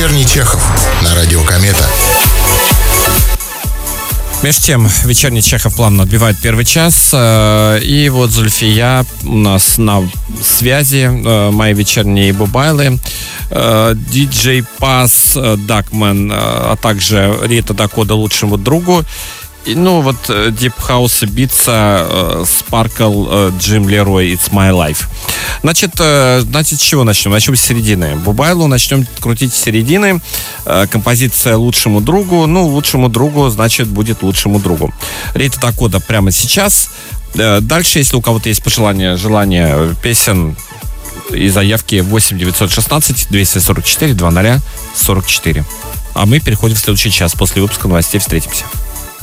Вечерний Чехов на радио Комета. Меж тем, вечерний Чехов плавно отбивает первый час. И вот Зульфия у нас на связи. Мои вечерние бубайлы. Диджей Пас, Дакмен, а также Рита Дакода лучшему другу. И, ну, вот Deep House битса Sparkle, Джим Лерой, It's My Life. Значит, с чего начнем? Начнем с середины. Бубайлу начнем крутить с середины. Композиция лучшему другу. Ну, лучшему другу, значит, будет лучшему другу. Рита Дакода прямо сейчас. Дальше, если у кого-то есть желание песен и заявки, 8 916 244 00 44. А мы переходим в следующий час. После выпуска новостей встретимся.